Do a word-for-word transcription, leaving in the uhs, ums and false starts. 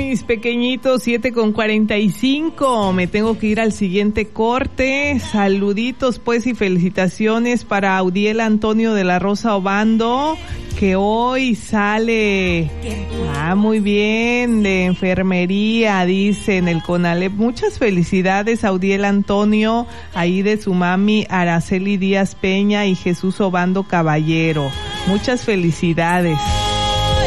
mis pequeñitos, siete con cuarenta y cinco. Me tengo que ir al siguiente corte. Saluditos pues y felicitaciones para Audiel Antonio de la Rosa Obando, que hoy sale, ah, muy bien, de enfermería, dice, en el CONALEP. Muchas felicidades, Audiel Antonio, ahí de su mami Araceli Díaz Peña y Jesús Obando Caballero. Muchas felicidades.